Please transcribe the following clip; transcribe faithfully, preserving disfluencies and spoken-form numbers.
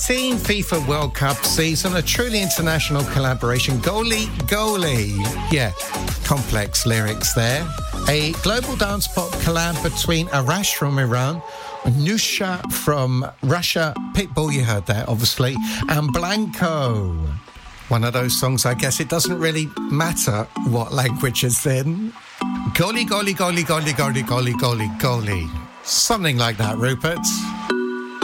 Team FIFA World Cup season, a truly international collaboration. Goalie, goalie. Yeah, complex lyrics there. A global dance pop collab between Arash from Iran, Nusha from Russia, Pitbull, you heard that, obviously, and Blanco. One of those songs, I guess it doesn't really matter what language it's in. Goalie, goalie, goalie, goalie, goalie, goalie, goalie, goalie. Something like that, Rupert.